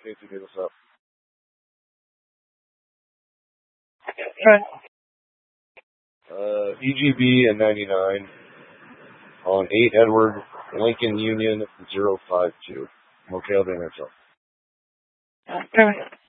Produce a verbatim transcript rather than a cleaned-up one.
case you get us up. Okay. Uh, E G B and ninety-nine on eight Edward, Lincoln Union zero five two. Okay, I'll be in there. Okay.